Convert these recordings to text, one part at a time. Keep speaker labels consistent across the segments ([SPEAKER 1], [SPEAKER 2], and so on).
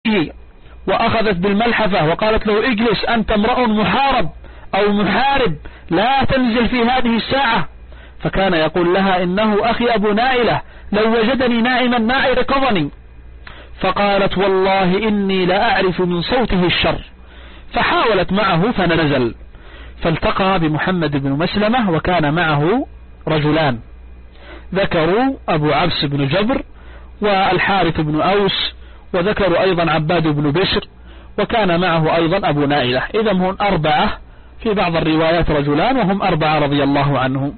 [SPEAKER 1] وأخذت بالملحفة وقالت له اجلس أنت امرأ محارب أو محارب لا تنزل في هذه الساعة. فكان يقول لها إنه أخي أبو نائلة لو وجدني نائما ما أيقظني. فقالت والله إني لا أعرف من صوته الشر. فحاولت معه فنزل، فالتقى بمحمد بن مسلمة وكان معه رجلان ذكروا أبو عبس بن جبر والحارث بن أوس، وذكروا أيضا عباد بن بشر، وكان معه أيضا أبو نائلة. إذا هم 4 في بعض الروايات رجلان وهم 4 رضي الله عنهم.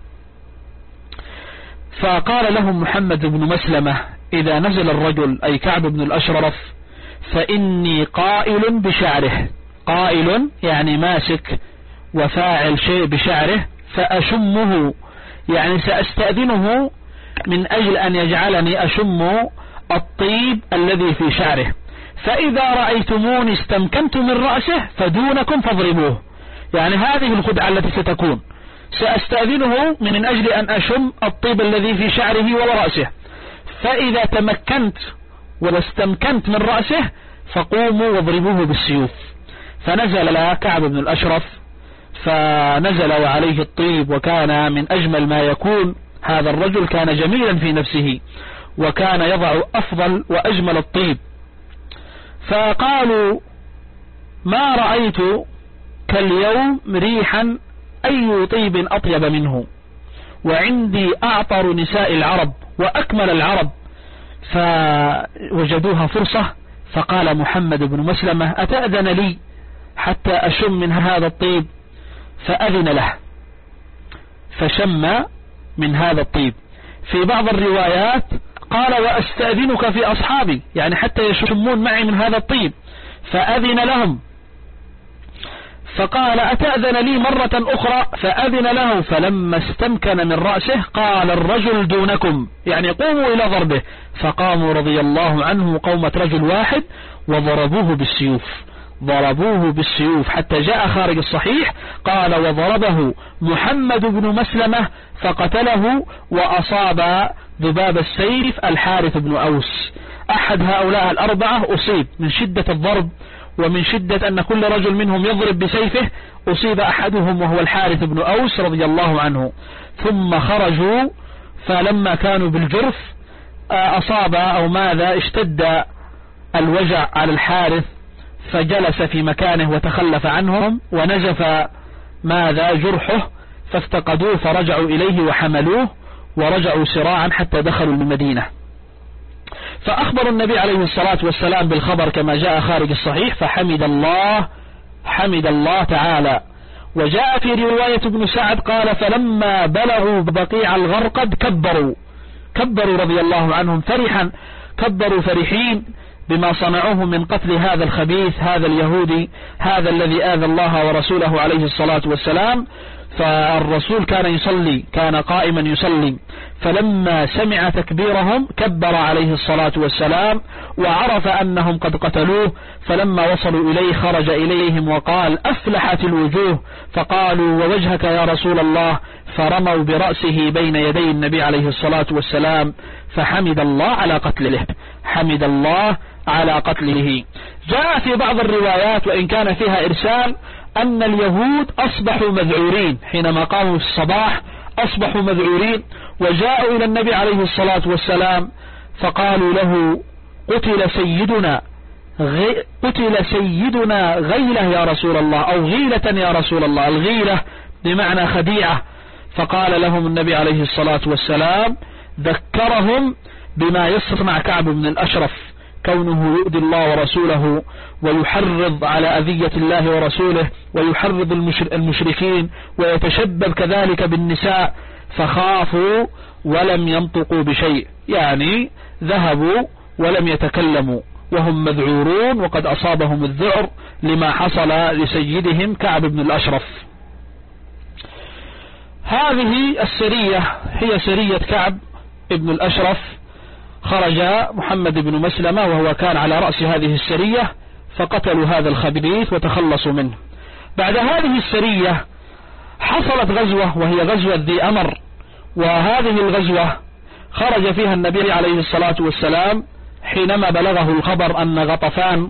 [SPEAKER 1] فقال لهم محمد بن مسلمة إذا نزل الرجل أي كعب بن الأشرف فإني قائل بشعره، قائل يعني ماسك وفاعل شيء بشعره، فأشمه يعني سأستأذنه من أجل أن يجعلني أشم الطيب الذي في شعره، فإذا رأيتموني استمكنت من رأسه فدونكم فاضربوه. يعني هذه الخدعة التي ستكون، سأستأذنه من أجل أن أشم الطيب الذي في شعره ورأسه، فإذا تمكنت واستمكنت من رأسه فقوموا واضربوه بالسيوف. فنزل كعب بن الأشرف فنزل وعليه الطيب، وكان من أجمل ما يكون. هذا الرجل كان جميلا في نفسه وكان يضع أفضل وأجمل الطيب. فقالوا ما رأيت كاليوم ريحا أي طيب أطيب منه، وعندي أعطر نساء العرب وأكمل العرب. فوجدوها فرصة، فقال محمد بن مسلمة أتأذن لي حتى أشم من هذا الطيب؟ فأذن له فشم من هذا الطيب. في بعض الروايات قال وأستأذنك في أصحابي، يعني حتى يشمون معي من هذا الطيب، فأذن لهم. فقال أتأذن لي مرة أخرى؟ فأذن له. فلما استمكن من رأسه قال الرجل دونكم، يعني قوموا إلى ضربه. فقاموا رضي الله عنه قومة رجل واحد وضربوه بالسيوف، ضربوه بالسيوف حتى جاء خارج الصحيح قال وضربه محمد بن مسلمة فقتله وأصاب ذباب السيف الحارث بن أوس. أحد هؤلاء 4 أصيب من شدة الضرب ومن شدة أن كل رجل منهم يضرب بسيفه، أصيب أحدهم وهو الحارث بن أوس رضي الله عنه. ثم خرجوا، فلما كانوا بالجرف أصاب أو ماذا اشتد الوجع على الحارث، فجلس في مكانه وتخلف عنهم، ونزف ماذا جرحه، فافتقدوه فرجعوا إليه وحملوه ورجعوا سراعا حتى دخلوا المدينة. فأخبر النبي عليه الصلاة والسلام بالخبر كما جاء خارج الصحيح، فحمد الله تعالى. وجاء في رواية ابن سعد قال فلما بلغوا بقيع الغرقد كبروا رضي الله عنهم فرحا، كبروا فرحين بما صنعوه من قتل هذا الخبيث، هذا اليهودي، هذا الذي آذى الله ورسوله عليه الصلاة والسلام. فالرسول كان يصلي، كان قائما يصلي، فلما سمع تكبيرهم كبر عليه الصلاة والسلام وعرف أنهم قد قتلوه. فلما وصلوا إليه خرج إليهم وقال أفلحت الوجوه، فقالوا ووجهك يا رسول الله، فرموا برأسه بين يدي النبي عليه الصلاة والسلام، فحمد الله على قتله، حمد الله على قتله. جاء في بعض الروايات وإن كان فيها إرسال أن اليهود أصبحوا مذعورين، حينما قاموا في الصباح أصبحوا مذعورين، وجاءوا إلى النبي عليه الصلاة والسلام فقالوا له قتل سيدنا غيلة يا رسول الله، أو غيلة يا رسول الله، الغيلة بمعنى خديعة. فقال لهم النبي عليه الصلاة والسلام، ذكرهم بما يصنع كعب بن الأشرف، كونه يؤذي الله ورسوله ويحرض على أذية الله ورسوله، ويحرض المشركين، ويتشبب كذلك بالنساء، فخافوا ولم ينطقوا بشيء، يعني ذهبوا ولم يتكلموا وهم مذعورون وقد أصابهم الذعر لما حصل لسيدهم كعب بن الأشرف. هذه السرية هي سرية كعب بن الأشرف. خرج محمد بن مسلمة وهو كان على رأس هذه السرية، فقتلوا هذا الخبيث وتخلصوا منه. بعد هذه السرية حصلت غزوة وهي غزوة ذي أمر، وهذه الغزوة خرج فيها النبي عليه الصلاة والسلام حينما بلغه الخبر أن غطفان